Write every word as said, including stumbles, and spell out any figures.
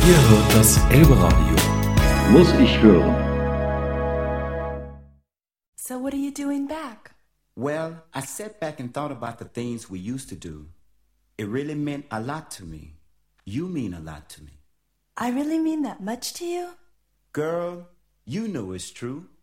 Ihr hört das Elbe-Radio. Muss ich hören. So what are you doing back? Well, I sat back and thought about the things we used to do. It really meant a lot to me. You mean a lot to me. I really mean that much to you? Girl, you know it's true.